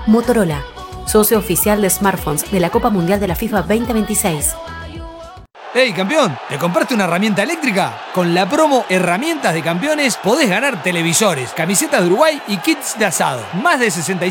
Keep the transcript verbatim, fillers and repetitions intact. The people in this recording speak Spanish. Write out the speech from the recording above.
Motorola, socio oficial de smartphones de la Copa Mundial de la FIFA veinte veintiséis. ¡Hey, campeón! ¿Te compraste una herramienta eléctrica? Con la promo Herramientas de Campeones podés ganar televisores, camisetas de Uruguay y kits de asado. Más de sesenta y